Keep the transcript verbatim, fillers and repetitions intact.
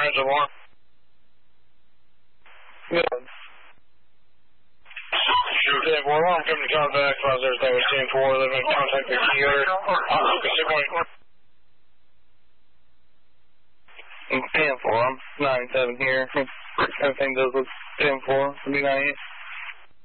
Heads up one. Good. Sure, ten four, I'm coming to contact, five zero seven ten four, living in contact with Key Other. ten four, I'm nine seven here. Everything goes with ten four, be ninety-eight.